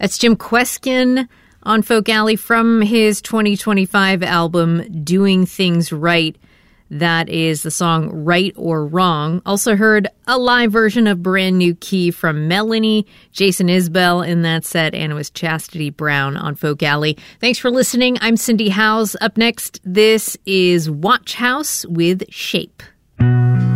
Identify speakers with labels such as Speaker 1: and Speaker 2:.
Speaker 1: That's Jim Kweskin on Folk Alley from his 2025 album, Doing Things Right. That is the song Right or Wrong. Also heard a live version of Brand New Key from Melanie, Jason Isbell in that set, and it was Chastity Brown on Folk Alley. Thanks for listening. I'm Cindy Howes. Up next, this is Watch House with Shape.